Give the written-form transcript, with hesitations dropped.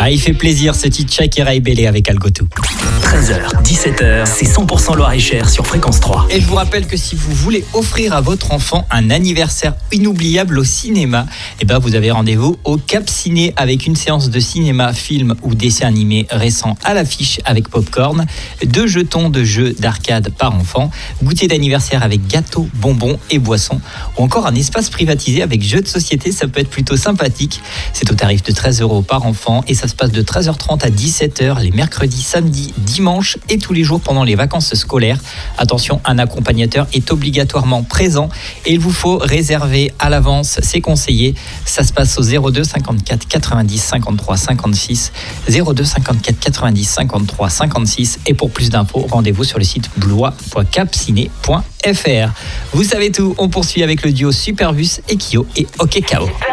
Ah, il fait plaisir ce petit check et Ray Bellé avec Algotou. 13h, 17h, c'est 100% Loir-et-Cher sur Fréquence 3. Et je vous rappelle que si vous voulez offrir à votre enfant un anniversaire inoubliable au cinéma, vous avez rendez-vous au Cap Ciné avec une séance de cinéma, film ou dessin animé récent à l'affiche avec popcorn, 2 jetons de jeux d'arcade par enfant, goûter d'anniversaire avec gâteaux, bonbons et boissons, ou encore un espace privatisé avec jeux de société. Ça peut être plutôt sympathique. C'est au tarif de 13 € par enfant et ça se passe de 13h30 à 17h les mercredis, samedis, dimanches et tous les jours pendant les vacances scolaires. Attention, un accompagnateur est obligatoirement présent et il vous faut réserver à l'avance, c'est conseillé. Ça se passe au 02 54 90 53 56, 02 54 90 53 56 et pour plus d'infos, rendez-vous sur le site blois.capciné.fr. Vous savez tout, on poursuit avec le duo Superbus et Kyo et OK KO.